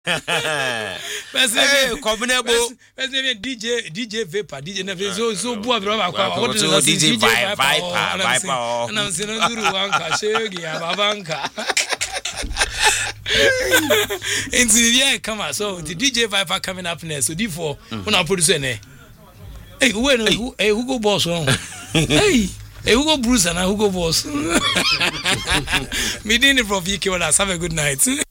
Combinable. DJ Vapor, DJ Never so boy, what is DJ Viper? And I'm saying, Wanka, Shaggy, Avanka. Into the year, come on. So the DJ Viper coming up next. So, therefore, when I put it in there, hey, who go boss on? Hey, who go Bruce and who go boss? Me didn't for VK. Have a good night.